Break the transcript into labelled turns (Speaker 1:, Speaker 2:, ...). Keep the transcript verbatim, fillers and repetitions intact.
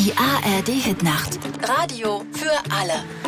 Speaker 1: Die A R D Hitnacht. Radio für alle.